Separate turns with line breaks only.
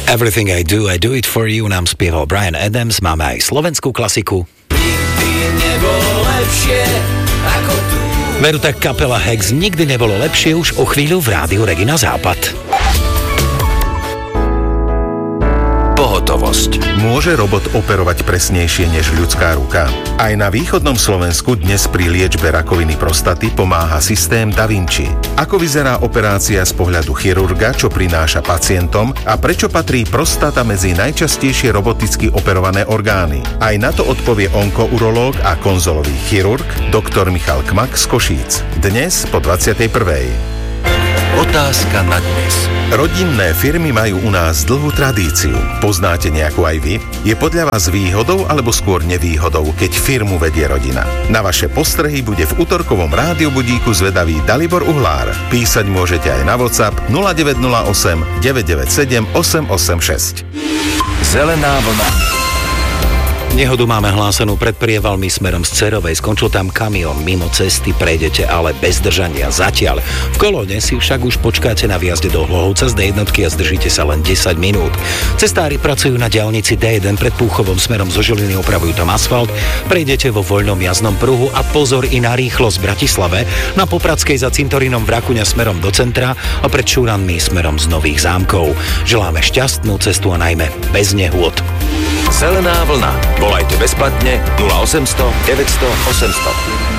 Everything I do it for you nám spieval Bryan Adams, máme aj slovenskú klasiku.
Nikdy nebolo lepšie ako tu.
Veru tak kapela Hex, nikdy nebolo lepšie, už o chvíľu v rádiu Regina Západ.
Pohotovosť. Môže robot operovať presnejšie než ľudská ruka? Aj na východnom Slovensku dnes pri liečbe rakoviny prostaty pomáha systém Da Vinci. Ako vyzerá operácia z pohľadu chirurga, čo prináša pacientom a prečo patrí prostata medzi najčastejšie roboticky operované orgány? Aj na to odpovie onkourológ a konzolový chirurg doktor Michal Kmak z Košíc. Dnes po 21. Otázka na dnes. Rodinné firmy majú u nás dlhú tradíciu. Poznáte nejakú aj vy? Je podľa vás výhodou alebo skôr nevýhodou, keď firmu vedie rodina? Na vaše postrehy bude v utorkovom rádiobudíku zvedavý Dalibor Uhlár. Písať môžete aj na WhatsApp 0908 997 886. Zelená vlna.
Nehodu máme hlásenú pred prievalmi smerom z Cerovej. Skončil tam kamión, mimo cesty prejdete, ale bez držania zatiaľ. V kolóne si však už počkáte na výjazde do Hlohovca z D1 a zdržíte sa len 10 minút. Cestári pracujú na diaľnici D1 pred Púchovom smerom zo Žiliny, opravujú tam asfalt. Prejdete vo voľnom jazdnom pruhu a pozor i na rýchlosť v Bratislave, na Popradskej za cintorínom Vrakuňa smerom do centra a pred Šúranmi smerom z Nových Zámkov. Želáme šťastnú cestu a najmä bez nehôd.
Zelená vlna. Volajte bezplatne 0800 900 800.